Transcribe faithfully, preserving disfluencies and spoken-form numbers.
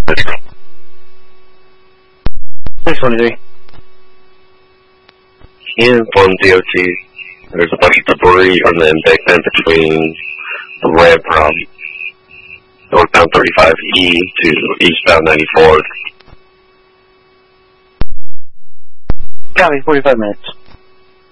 six twenty-three. In one D O T, there's a bunch of debris on the embankment between the ramp from northbound thirty-five E to eastbound ninety-fourth. Copy, forty-five minutes.